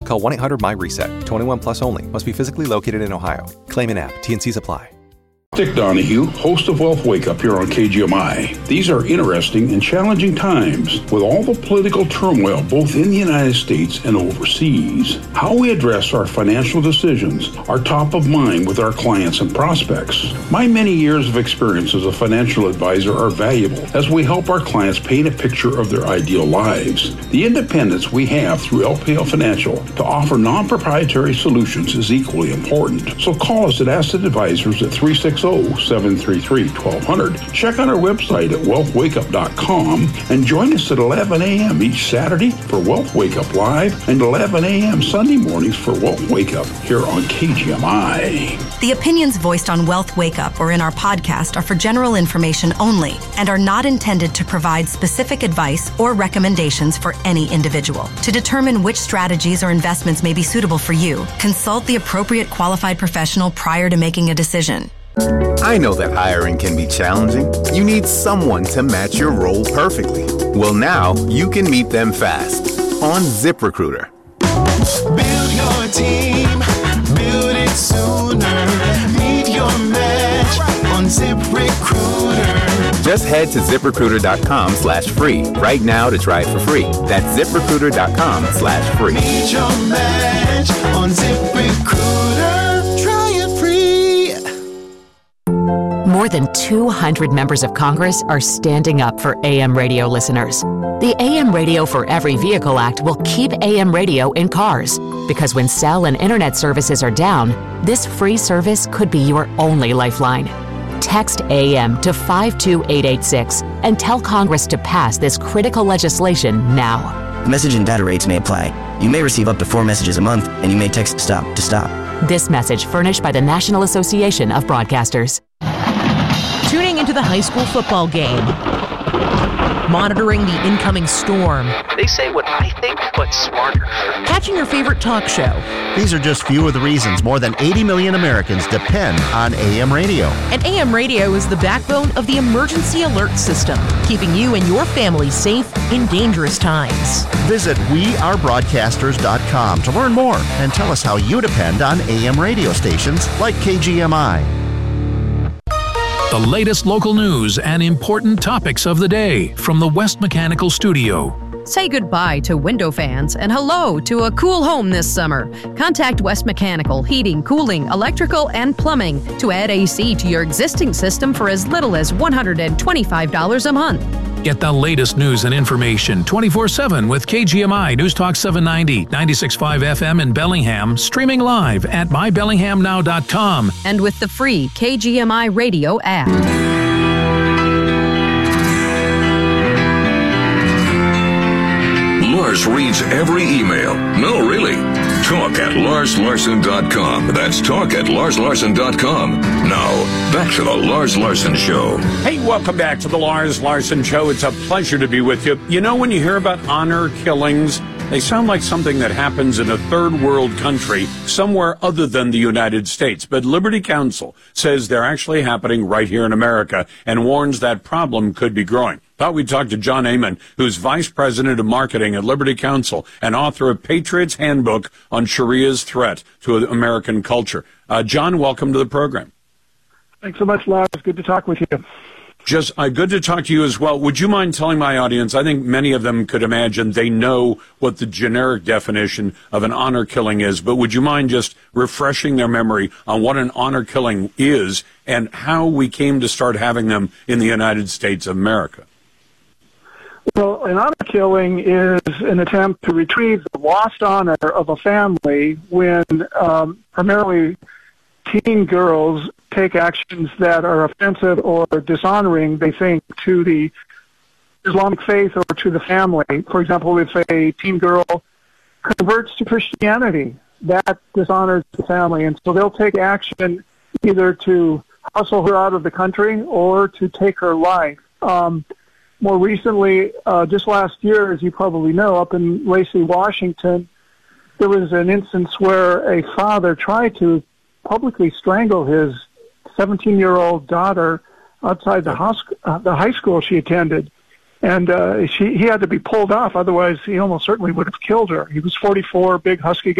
Call 1-800-MY-RESET. 21 plus only. Must be physically located in Ohio. Claim and app. T&Cs apply. Dick Donahue, host of Wealth Wake Up here on KGMI. These are interesting and challenging times with all the political turmoil both in the United States and overseas. How we address our financial decisions are top of mind with our clients and prospects. My many years of experience as a financial advisor are valuable as we help our clients paint a picture of their ideal lives. The independence we have through LPL Financial to offer non-proprietary solutions is equally important. So call us at Asset Advisors at 360-733-1200. Check out our website at wealthwakeup.com and join us at 11 a.m. each Saturday for Wealth Wake Up Live and 11 a.m. Sunday mornings for Wealth Wake Up here on KGMI. The opinions voiced on Wealth Wake Up or in our podcast are for general information only and are not intended to provide specific advice or recommendations for any individual. To determine which strategies or investments may be suitable for you, consult the appropriate qualified professional prior to making a decision. I know that hiring can be challenging. You need someone to match your role perfectly. Well, now you can meet them fast on ZipRecruiter. Build your team, build it sooner. Meet your match on ZipRecruiter. Just head to ZipRecruiter.com/free right now to try it for free. That's ZipRecruiter.com/free. Meet your match on ZipRecruiter. Try it free. More than 200 members of Congress are standing up for AM radio listeners. The AM Radio for Every Vehicle Act will keep AM radio in cars, because when cell and internet services are down, this free service could be your only lifeline. Text AM to 52886 and tell Congress to pass this critical legislation now. Message and data rates may apply. You may receive up to 4 messages a month, and you may text STOP to stop. This message furnished by the National Association of Broadcasters. Tuning into the high school football game. Monitoring the incoming storm. They say what I think, but smarter. Catching your favorite talk show. These are just few of the reasons more than 80 million Americans depend on AM radio. And AM radio is the backbone of the emergency alert system, keeping you and your family safe in dangerous times. Visit wearebroadcasters.com to learn more and tell us how you depend on AM radio stations like KGMI. The latest local news and important topics of the day from the West Mechanical Studio. Say goodbye to window fans and hello to a cool home this summer. Contact West Mechanical Heating, Cooling, Electrical, and Plumbing to add AC to your existing system for as little as $125 a month. Get the latest news and information 24/7 with KGMI News Talk 790, 96.5 FM in Bellingham, streaming live at mybellinghamnow.com. And with the free KGMI radio app. Lars reads every email. No, really. Talk at LarsLarson.com. That's talk at LarsLarson.com. Now, back to the Lars Larson Show. Hey, welcome back to the Lars Larson Show. It's a pleasure to be with you. You know, when you hear about honor killings, they sound like something that happens in a third world country somewhere other than the United States. But Liberty Counsel says they're actually happening right here in America and warns that problem could be growing. Thought we'd talk to John Amon, who's Vice President of Marketing at Liberty Counsel and author of Patriot's Handbook on Sharia's Threat to American Culture. John, welcome to the program. Thanks so much, Lars. Good to talk with you. Just good to talk to you as well. Would you mind telling my audience, I think many of them could imagine they know what the generic definition of an honor killing is, but would you mind just refreshing their memory on what an honor killing is and how we came to start having them in the United States of America? Well, an honor killing is an attempt to retrieve the lost honor of a family when primarily teen girls take actions that are offensive or dishonoring, they think, to the Islamic faith or to the family. For example, if a teen girl converts to Christianity, that dishonors the family. And so they'll take action either to hustle her out of the country or to take her life. More recently, just last year, as you probably know, up in Lacey, Washington, there was an instance where a father tried to publicly strangle his 17-year-old daughter outside the high school she attended. And he had to be pulled off, otherwise he almost certainly would have killed her. He was 44, big, husky